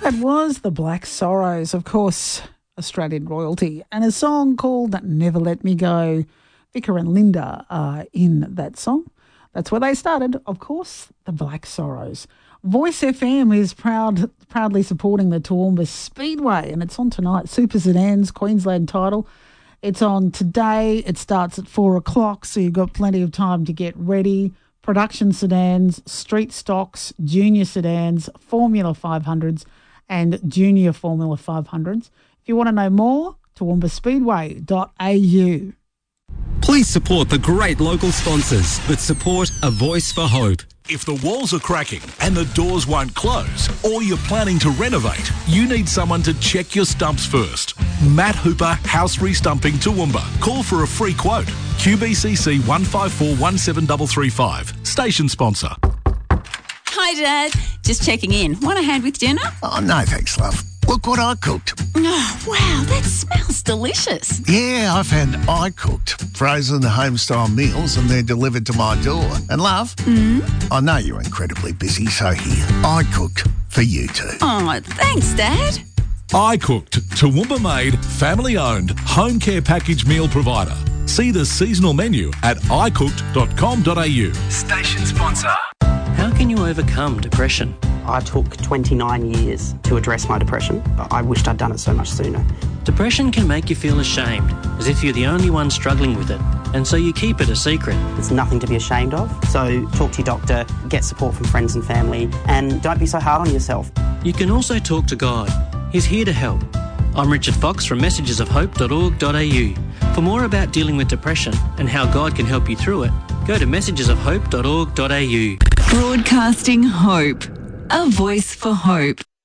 That was the Black Sorrows, of course, Australian royalty, and a song called Never Let Me Go. Vicar and Linda are in that song. That's where they started, of course, the Black Sorrows. Voice FM is proudly supporting the Toowoomba Speedway, and it's on tonight. Super Sedans, Queensland title. It's on today. It starts at 4 o'clock, so you've got plenty of time to get ready. Production sedans, street stocks, junior sedans, Formula 500s and junior Formula 500s. If you want to know more, toowoombaSpeedway.au. Please support the great local sponsors that support A Voice for Hope. If the walls are cracking and the doors won't close, or you're planning to renovate, you need someone to check your stumps first. Matt Hooper, House Restumping Toowoomba. Call for a free quote. QBCC 154-17335. Station sponsor. Hi, Dad. Just checking in. Want a hand with dinner? Oh, no thanks, love. Look what I cooked. Oh, wow, that smells delicious. Yeah, I found I cooked frozen home-style meals and they're delivered to my door. And, love, I know you're incredibly busy, so here, I cooked for you two. Oh, thanks, Dad. I Cooked, Toowoomba-made, family-owned, home care package meal provider. See the seasonal menu at icooked.com.au. Station sponsor. How can you overcome depression? I took 29 years to address my depression. I wished I'd done it so much sooner. Depression can make you feel ashamed, as if you're the only one struggling with it, and so you keep it a secret. There's nothing to be ashamed of, so talk to your doctor, get support from friends and family, and don't be so hard on yourself. You can also talk to God. He's here to help. I'm Richard Fox from messagesofhope.org.au. For more about dealing with depression and how God can help you through it, go to messagesofhope.org.au. Broadcasting Hope. A voice for hope.